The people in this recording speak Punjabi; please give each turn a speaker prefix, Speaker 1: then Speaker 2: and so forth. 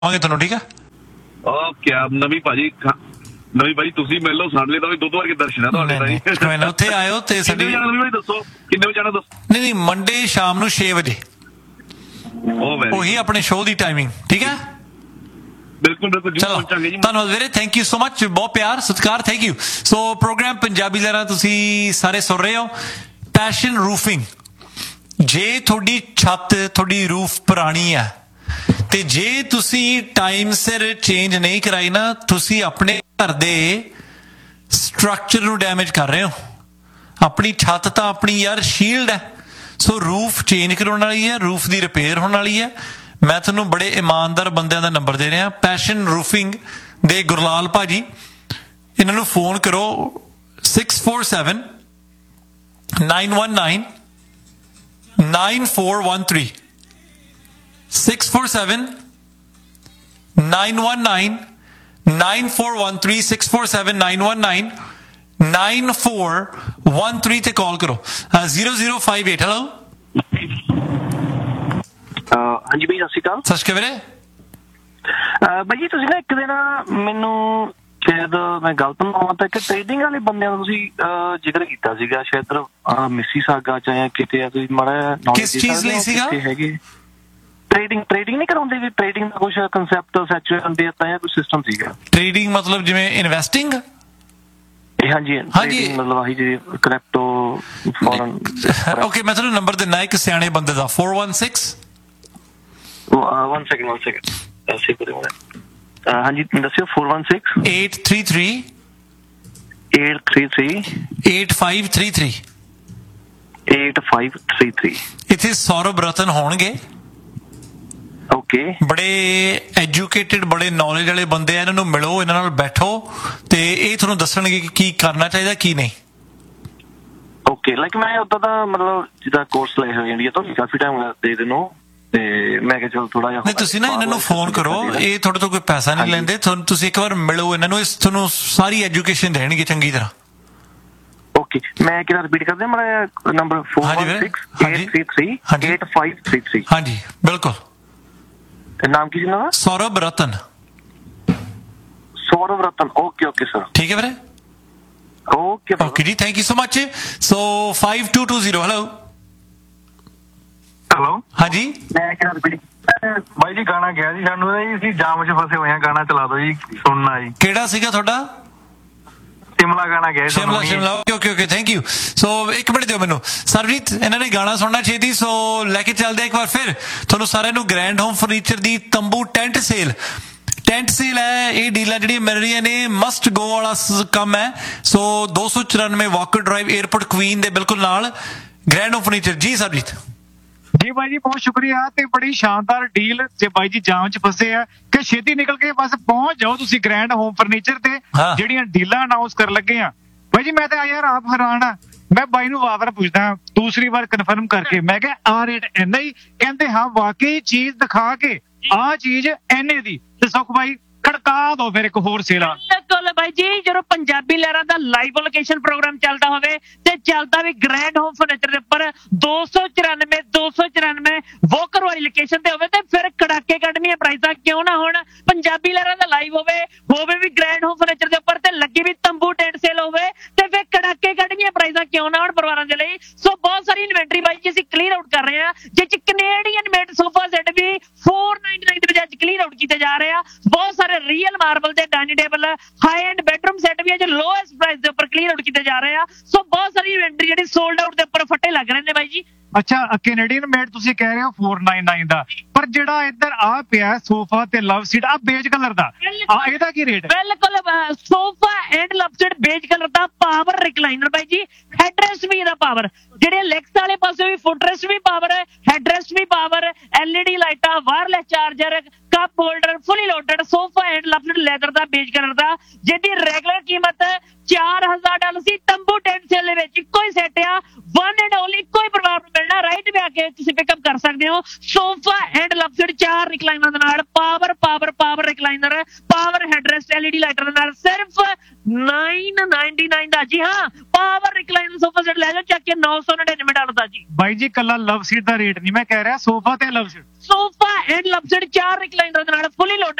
Speaker 1: ਆਵਾਂਗੇ ਤੁਹਾਨੂੰ, ਠੀਕ ਹੈ?
Speaker 2: ਓਕੇ ਨਵੀਂ ਭਾਜੀ ਤੁਸੀਂ ਮਿਲ ਲਓ, ਸਾਡੇ ਲਈ ਤਾਂ ਵੀ ਦੁੱਧ ਵਰਗੇ ਦਰਸ਼ਨ ਆ ਤੁਹਾਡੇ ਤਾਂ ਜੀ।
Speaker 1: ਉੱਥੇ ਆਇਓ ਤੇ ਸਾਡੀ
Speaker 2: ਦੱਸੋ ਕਿੰਨੇ ਵਜੇ ਜਾਣਾ? ਦੱਸੋ।
Speaker 1: ਨਹੀਂ ਮੰਡੇ ਸ਼ਾਮ ਨੂੰ 6 ਵਜੇ ਉਹੀ ਆਪਣੇ ਸ਼ੋਅ ਦੀ ਟਾਈਮਿੰਗ, ਠੀਕ ਹੈ?
Speaker 2: ਬਿਲਕੁਲ
Speaker 1: ਚਲੋ ਧੰਨਵਾਦ ਵੀਰੇ, ਥੈਂਕ ਯੂ ਸੋ ਮਚ, ਬਹੁਤ ਪਿਆਰ ਸਤਿਕਾਰ, thank you. So programme Punjabi ਲਹਿਰਾਂ ਤੁਸੀਂ ਸਾਰੇ ਸੁਣ ਰਹੇ ਹੋ। ਪੈਸ਼ਨ ਰੂਫਿੰਗ, ਜੇ ਤੁਹਾਡੀ ਛੱਤ ਤੁਹਾਡੀ ਰੂਫ ਪੁਰਾਣੀ ਹੈ ਤੇ ਜੇ ਤੁਸੀਂ ਟਾਈਮ ਸਿਰ ਚੇਂਜ ਨਹੀਂ ਕਰਾਈ ਨਾ, ਤੁਸੀਂ ਆਪਣੇ ਘਰ ਦੇ ਸਟਰਕਚਰ ਨੂੰ ਡੈਮੇਜ ਕਰ ਰਹੇ ਹੋ। ਆਪਣੀ ਛੱਤ ਤਾਂ ਆਪਣੀ ਯਾਰ ਸ਼ੀਲਡ ਹੈ। ਸੋ ਰੂਫ ਚੇਂਜ ਕਰਾਉਣ ਵਾਲੀ ਹੈ, ਰੂਫ ਦੀ ਰਿਪੇਅਰ ਹੋਣ ਵਾਲੀ ਹੈ। ਮੈਂ ਤੁਹਾਨੂੰ ਬੜੇ ਇਮਾਨਦਾਰ ਬੰਦਿਆਂ ਦਾ ਨੰਬਰ ਦੇ ਰਿਹਾ, ਪੈਸ਼ਨ ਰੂਫਿੰਗ ਦੇ ਗੁਰਲਾਲ ਭਾਜੀ, ਇਹਨਾਂ ਨੂੰ ਫੋਨ ਕਰੋ 647 919 9413 647 919 9413 647 919 9413 ਤੇ ਕਾਲ ਕਰੋ। 0058 ਹੈਲੋ।
Speaker 3: ਹਾਂਜੀ ਬਾਈ, ਸਤਿ ਸ਼੍ਰੀ ਅਕਾਲ।
Speaker 1: ਸਤਿ ਸ਼੍ਰੀ ਅਕਾਲ ਵੀਰੇ।
Speaker 3: ਬਾਈ ਜੀ ਤੁਸੀਂ ਨਾ ਇੱਕ ਦਿਨ ਮੈਨੂੰ, ਸ਼ਾਇਦ ਮੈਂ ਗਲਤ ਨਾ ਹੋਵਾਂ ਤਾਂ, ਇੱਕ ਟ੍ਰੇਡਿੰਗ ਵਾਲੇ ਬੰਦਿਆਂ ਦਾ ਤੁਸੀਂ ਜ਼ਿਕਰ ਕੀਤਾ ਸੀਗਾ, ਸ਼ਾਇਦ ਮਿਸੀਸਾਗਾ ਚ ਜਾਂ ਕਿਤੇ, ਤੁਸੀਂ ਮਾੜਾ
Speaker 1: ਕਿਸ ਚੀਜ਼ ਲਈ ਸੀਗਾ?
Speaker 3: ਹੈਗੇ ਟ੍ਰੇਡਿੰਗ ਨਹੀਂ ਕਰਾਉਂਦੇ ਵੀ? ਟ੍ਰੇਡਿੰਗ ਦਾ ਕੁਝ ਕਨਸੈਪਟ ਸੈਚੂਏਸ਼ਨ ਦੇ ਦਿੱਤਾ ਜਾਂ ਕੋਈ ਸਿਸਟਮ ਸੀਗਾ?
Speaker 1: ਟ੍ਰੇਡਿੰਗ ਮਤਲਬ ਜਿਵੇਂ ਇਨਵੈਸਟਿੰਗ?
Speaker 3: ਹਾਂਜੀ ਮਤਲਬ ਆਹੀ ਜੀ ਕ੍ਰਿਪਟੋ ਫੋਰਨ।
Speaker 1: ਓਕੇ, ਮੈਂ ਤੁਹਾਨੂੰ ਨੰਬਰ ਦਿੰਦਾ ਇੱਕ ਸਿਆਣੇ ਬੰਦੇ ਦਾ, 416
Speaker 3: 1 ਸੈਕਿੰਡ ਹਾਂਜੀ ਦੱਸਿਓ। 416
Speaker 1: 833 8533
Speaker 3: 8533।
Speaker 1: ਇੱਥੇ ਸੌਰਵ ਰਤਨ ਹੋਣਗੇ।
Speaker 3: ਓਕੇ,
Speaker 1: ਬੜੇ ਐਜੂਕੇਟਿਡ, ਬੜੇ ਨੌਲੇਜ ਵਾਲੇ ਬੰਦੇ ਆ, ਇਹਨਾਂ ਨੂੰ ਮਿਲੋ, ਇਹਨਾਂ ਨਾਲ ਬੈਠੋ ਤੇ ਇਹ ਤੁਹਾਨੂੰ ਦੱਸਣਗੇ ਕਿ ਕੀ ਕਰਨਾ ਚਾਹੀਦਾ ਕੀ ਨਹੀਂ।
Speaker 3: ਓਕੇ, ਲਾਈਕ ਮੈਂ ਉਦਾਂ ਦਾ ਮਤਲਬ ਜਿੱਦਾਂ ਕੋਰਸ ਲਏ ਹੋਏ ਇੰਡੀਆ ਤੋਂ ਕਾਫੀ ਟਾਈਮ ਦੇ ਦਿਨੋਂ, ਤੇ ਮੈਂ ਕਿਹਾ ਚਲੋ ਥੋੜਾ ਜਿਹਾ।
Speaker 1: ਨਹੀਂ ਤੁਸੀਂ ਨਾ ਇਹਨਾਂ ਨੂੰ ਫੋਨ ਕਰੋ, ਇਹ ਤੁਹਾਡੇ ਤੋਂ ਕੋਈ ਪੈਸਾ ਨਹੀਂ ਲੈਂਦੇ, ਤੁਸੀਂ ਇੱਕ ਵਾਰ ਮਿਲੋ ਇਹਨਾਂ ਨੂੰ, ਤੁਹਾਨੂੰ ਸਾਰੀ ਐਜੂਕੇਸ਼ਨ ਦੇਣਗੇ ਚੰਗੀ ਤਰ੍ਹਾਂ।
Speaker 3: ਓਕੇ, ਮੈਂ ਕਿਹੜਾ ਰਿਪੀਟ ਕਰਦੇ ਮੇਰਾ ਨੰਬਰ 416 8533।
Speaker 1: ਹਾਂਜੀ ਬਿਲਕੁਲ।
Speaker 3: ਨਾਮ ਕੀ ਸੀ ਇਹਨਾਂ ਦਾ?
Speaker 1: ਸੌਰਵ ਰਤਨ। ਓਕੇ ਸਰ,
Speaker 3: ਠੀਕ ਹੈ ਵੀਰੇ।
Speaker 1: ਓਕੇ ਜੀ, thank you so much. So 5220 hello. ਹਾਂਜੀ
Speaker 4: ਬਾਈ ਜੀ, ਗਾਣਾ ਗਿਆ ਜੀ ਸਾਨੂੰ, ਅਸੀਂ ਜਾਮ 'ਚ ਫਸੇ ਹੋਏ ਆ, ਗਾਣਾ ਚਲਾ ਦਿਓ ਜੀ, ਸੁਣਨਾ ਜੀ।
Speaker 1: ਕਿਹੜਾ ਸੀਗਾ ਤੁਹਾਡਾ?
Speaker 4: ਸ਼ਿਮਲਾ ਗਾਣਾ ਗਿਆ।
Speaker 1: ਸ਼ਿਮਲਾ। Okay thank you. ਸੋ ਇੱਕ ਮਿੰਟ ਦਿਓ ਮੈਨੂੰ ਸਰਬਜੀਤ, ਇਹਨਾਂ ਨੇ ਗਾਣਾ ਸੁਣਨਾ ਛੇਤੀ, ਸੋ ਲੈ ਕੇ ਚੱਲਦੇ ਇੱਕ ਵਾਰ ਫਿਰ ਤੁਹਾਨੂੰ ਸਾਰਿਆਂ ਨੂੰ ਗ੍ਰੈਂਡ ਹੋਮ ਫਰਨੀਚਰ ਦੀ ਤੰਬੂ ਟੈਂਟ ਸੇਲ ਹੈ। ਇਹ ਡੀਲਾਂ ਜਿਹੜੀਆਂ ਮਿਲ ਰਹੀਆਂ ਨੇ ਮਸਟ ਗੋ ਵਾਲਾ ਕੰਮ ਹੈ। ਸੋ 294 ਵਾਕਰ ਡਰਾਈਵ, 에ਅਰਪੋਰਟ ਕੁਈਨ ਦੇ ਬਿਲਕੁਲ ਨਾਲ, ਗ੍ਰੈਂਡ ਹੋਮ ਫਰਨੀਚਰ। ਜੀ ਸਰਬਜੀਤ
Speaker 4: ਜੀ ਬਾਈ ਜੀ, ਬਹੁਤ ਸ਼ੁਕਰੀਆ ਤੇ ਬੜੀ ਸ਼ਾਨਦਾਰ ਡੀਲ। ਜੇ ਬਾਈ ਜੀ ਜਾਮ 'ਚ ਫਸੇ ਆ ਕਿ ਛੇਤੀ ਨਿਕਲ ਕੇ ਬਸ ਪਹੁੰਚ ਜਾਓ ਤੁਸੀਂ ਗ੍ਰੈਂਡ ਹੋਮ ਫਰਨੀਚਰ ਤੇ, ਜਿਹੜੀਆਂ ਡੀਲਾਂ ਅਨਾਉਂਸ ਕਰਨ ਲੱਗੇ ਆ। ਬਾਈ ਜੀ ਮੈਂ ਤਾਂ ਯਾਰ ਆਪ ਹੈਰਾਨ ਆ, ਮੈਂ ਬਾਈ ਨੂੰ ਵਾਰ ਪੁੱਛਦਾ, ਦੂਸਰੀ ਵਾਰ ਕਨਫਰਮ ਕਰਕੇ, ਮੈਂ ਕਿਹਾ ਆ ਰੇਟ ਇੰਨਾ ਹੀ? ਕਹਿੰਦੇ ਹਾਂ ਵਾਕਈ ਚੀਜ਼ ਦਿਖਾ ਕੇ ਆਹ ਚੀਜ਼ ਇੰਨੇ ਦੀ। ਤੇ ਸੁਖ ਬਾਈ ਖੜਕਾ ਦੋ ਫਿਰ ਇੱਕ ਹੋਰ ਸੇਲ।
Speaker 5: ਬਿਲਕੁਲ ਬਾਈ ਜੀ, ਜਦੋਂ ਪੰਜਾਬੀ ਲਹਿਰਾਂ ਦਾ ਲਾਈਵ ਲੋਕੇਸ਼ਨ ਪ੍ਰੋਗਰਾਮ ਚੱਲਦਾ ਹੋਵੇ ਤੇ ਚੱਲਦਾ ਵੀ ਗ੍ਰੈਂਡ ਹੋਮ ਫਰਨੀਚਰ ਦੇ ਉੱਪਰ 294 ਵੋਕਰ ਵਾਲੀ ਲੋਕੇਸ਼ਨ ਤੇ ਹੋਵੇ, ਤੇ ਫਿਰ ਕੜਾਕੇ ਕੱਢਣੀਆਂ ਪ੍ਰਾਈਸਾਂ ਕਿਉਂ ਨਾ ਹੋਣ। ਪੰਜਾਬੀ ਲਹਿਰਾਂ ਦਾ ਲਾਈਵ ਹੋਵੇ ਵੀ ਗ੍ਰੈਂਡ ਹੋਮ ਫਰਨੀਚਰ ਦੇ ਉੱਪਰ, ਤੇ ਲੱਗੀ ਵੀ ਤੰਬੂ ਟੈਂਟ ਸੇਲ ਹੋਵੇ, ਤੇ ਫਿਰ ਕੜਾਕੇ ਕੱਢਣੀਆਂ ਪ੍ਰਾਈਸਾਂ ਕਿਉਂ ਨਾ ਹੋਣ ਪਰਿਵਾਰਾਂ ਦੇ ਲਈ। ਸੋ ਬਹੁਤ ਸਾਰੀ ਇਨਵੈਂਟਰੀ ਬਾਈ ਜੀ ਅਸੀਂ ਕਲੀਅਰ ਆਊਟ ਕਰ ਰਹੇ ਹਾਂ, ਜਿਸ ਚ ਕੈਨੇਡੀਅਨ ਮੇਡ ਸੋਫਾ ਸੈੱਟ ਵੀ 499 ਦੇ ਵਿੱਚ ਕਲੀਅਰ ਆਊਟ ਕੀਤੇ ਜਾ ਰਹੇ ਆ। ਬਹੁਤ ਸਾਰੇ ਰੀਅਲ ਮਾਰਬਲ ਦੇ dining table, high end bedroom set ਵੀ ਅੱਜ ਲੋਐਸਟ ਪ੍ਰਾਈਸ ਦੇ ਉੱਪਰ ਕਲੀਅਰ ਆਊਟ ਕੀਤੇ ਜਾ ਰਹੇ ਆ। ਸੋ ਬਹੁਤ ਸਾਰੀ ਇਨਵੈਂਟਰੀ ਜਿਹੜੀ ਸੋਲਡ ਆਊਟ ਦੇ ਉੱਪਰ ਫੱਟੇ ਲੱਗ ਰਹੇ ਨੇ ਬਾਈ ਜੀ।
Speaker 4: ਅੱਛਾ, ਕੈਨੇਡੀਅਨ ਮੇਡ ਤੁਸੀਂ ਕਹਿ ਰਹੇ ਹੋ 499 ਦਾ, ਪਰ ਜਿਹੜਾ ਇੱਧਰ ਆ ਪਿਆ ਸੋਫਾ ਤੇ ਲਵ ਸੀਟ ਆ ਬੇਜ ਕਲਰ ਦਾ, ਇਹਦਾ ਕੀ ਰੇਟ?
Speaker 5: ਬਿਲਕੁਲ sofa and love seat beige colour the, power recliner ਬਾਈ ਜੀ, ਹੈਡਰੈਸਟ ਵੀ ਇਹਦਾ ਪਾਵਰ, ਜਿਹੜੇ ਲੈਗਸ ਵਾਲੇ ਪਾਸੇ ਵੀ ਫੁੱਟਰੈਸਟ ਵੀ ਪਾਵਰ ਹੈ, ਹੈਡਰੈਸਟ ਵੀ ਪਾਵਰ, LED ਲਾਈਟਾਂ, wireless charger, cup holder, fully loaded sofa and love seat leather the beige colour ਦਾ, ਜਿਹਦੀ ਰੈਗੂਲਰ ਕੀਮਤ $4000 ਸੀ। ਤੰਬੂ ਟੈਂਟ ਸੇਲ ਦੇ ਵਿੱਚ ਇੱਕੋ ਹੀ ਸੈੱਟ ਆ, ਵਨ ਐਂਡ ਓਨਲੀ, ਇੱਕੋ ਹੀ ਪਰਿਵਾਰ ਨੂੰ ਮਿਲਣਾ। ਰਾਈਟ ਵੀ ਆ ਕੇ ਤੁਸੀਂ ਪਿਕਅਪ ਕਰ ਸਕਦੇ ਹੋ। Sofa and love seat 4 recliner ਦੇ ਨਾਲ, power recliner, power ਹੈਡਰੈਸਟ, LED lighter ਦੇ ਨਾਲ, ਸਿਰਫ 999 ਦਾ ਜੀ। ਹਾਂ, ਪਾਵਰ ਰਿਕਲਾਈਨਰ ਸੋਫਾ ਸੈਟ ਲੈ ਜਾਓ ਚੱਕ ਕੇ $999 ਦਾ ਜੀ।
Speaker 4: ਬਾਈ ਜੀ ਕੱਲਾ ਲਵ ਸੀਟ ਦਾ ਰੇਟ ਨਹੀਂ ਮੈਂ ਕਹਿ ਰਿਹਾ, ਸੋਫਾ ਤੇ ਲਵ seat.
Speaker 5: Sofa and love seat 4 recliner ਦੇ ਨਾਲ ਫੁੱਲੀ ਲੋਡਡ